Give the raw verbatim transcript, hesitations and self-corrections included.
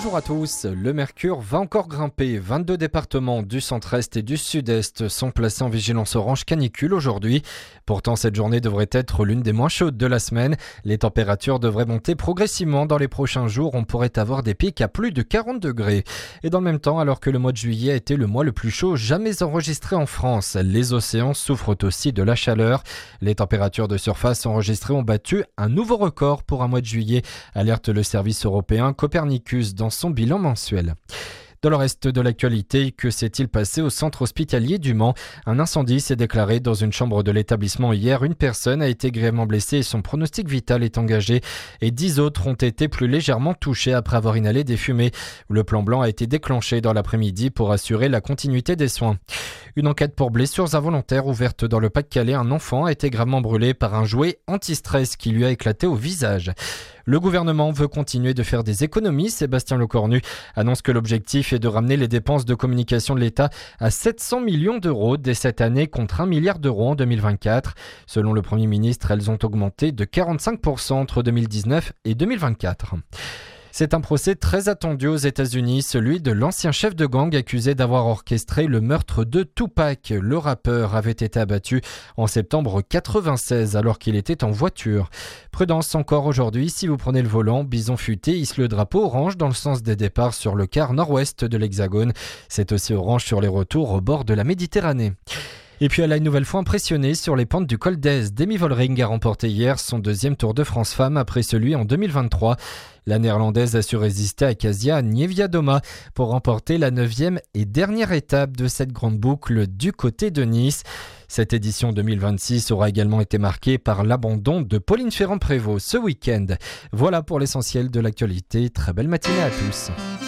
Bonjour à tous, le mercure va encore grimper. vingt-deux départements du centre-est et du sud-est sont placés en vigilance orange canicule aujourd'hui. Pourtant, cette journée devrait être l'une des moins chaudes de la semaine. Les températures devraient monter progressivement dans les prochains jours. On pourrait avoir des pics à plus de quarante degrés. Et dans le même temps, alors que le mois de juillet a été le mois le plus chaud jamais enregistré en France, les océans souffrent aussi de la chaleur. Les températures de surface enregistrées ont battu un nouveau record pour un mois de juillet, alerte le service européen Copernicus dans son bilan mensuel. Dans le reste de l'actualité, que s'est-il passé au centre hospitalier du Mans ? Un incendie s'est déclaré dans une chambre de l'établissement hier. Une personne a été grièvement blessée et son pronostic vital est engagé. Et dix autres ont été plus légèrement touchés après avoir inhalé des fumées. Le plan blanc a été déclenché dans l'après-midi pour assurer la continuité des soins. Une enquête pour blessures involontaires ouverte dans le Pas-de-Calais. Un enfant a été gravement brûlé par un jouet anti-stress qui lui a éclaté au visage. Le gouvernement veut continuer de faire des économies. Sébastien Lecornu annonce que l'objectif est de ramener les dépenses de communication de l'État à sept cents millions d'euros dès cette année contre un milliard d'euros en deux mille vingt-quatre. Selon le Premier ministre, elles ont augmenté de quarante-cinq pour cent entre deux mille dix-neuf et deux mille vingt-quatre. C'est un procès très attendu aux États-Unis, celui de l'ancien chef de gang accusé d'avoir orchestré le meurtre de Tupac. Le rappeur avait été abattu en septembre quatre-vingt-seize alors qu'il était en voiture. Prudence encore aujourd'hui, si vous prenez le volant, Bison Futé hisse le drapeau orange dans le sens des départs sur le quart nord-ouest de l'Hexagone. C'est aussi orange sur les retours au bord de la Méditerranée. Et puis elle a une nouvelle fois impressionné sur les pentes du Col d'Èze. Demi Vollering a remporté hier son deuxième Tour de France Femmes après celui en deux mille vingt-trois. La néerlandaise a su résister à Kasia Niewiadoma pour remporter la neuvième et dernière étape de cette grande boucle du côté de Nice. Cette édition deux mille vingt-six aura également été marquée par l'abandon de Pauline Ferrand-Prévot ce week-end. Voilà pour l'essentiel de l'actualité. Très belle matinée à tous.